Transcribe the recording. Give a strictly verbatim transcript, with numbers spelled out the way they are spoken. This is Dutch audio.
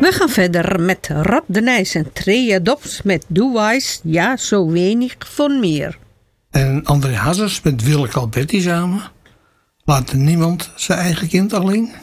We gaan verder met Rob de Nijs en Trea Dobbs met Doe Wijs, ja, zo weinig van meer. En André Hazes met Willeke Alberti samen. Laat niemand zijn eigen kind alleen.